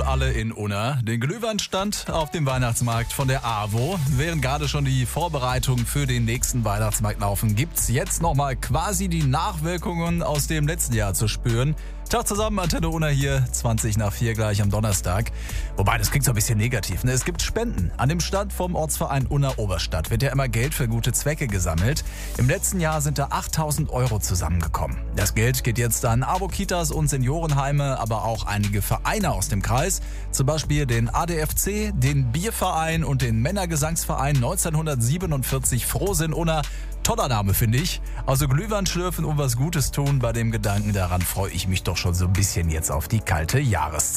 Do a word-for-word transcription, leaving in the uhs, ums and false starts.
alle in Unna den Glühweinstand auf dem Weihnachtsmarkt von der AWO. Während gerade schon die Vorbereitungen für den nächsten Weihnachtsmarkt laufen, gibt's jetzt nochmal quasi die Nachwirkungen aus dem letzten Jahr zu spüren. Tag zusammen, Antenne Unna hier, zwanzig nach vier gleich am Donnerstag. Wobei, das klingt so ein bisschen negativ, ne? Es gibt Spenden. An dem Stand vom Ortsverein Unna Oberstadt wird ja immer Geld für gute Zwecke gesammelt. Im letzten Jahr sind da achttausend Euro zusammengekommen. Das Geld geht jetzt an AWO-Kitas und Seniorenheime, aber auch einige Vereine aus dem Kreis. Zum Beispiel den A D F C, den Bierverein und den Männergesangsverein neunzehnhundertsiebenundvierzig Frohsinn Unna. Toller Name, finde ich. Also Glühwein schlürfen und was Gutes tun. Bei dem Gedanken daran freue ich mich doch schon so ein bisschen jetzt auf die kalte Jahreszeit.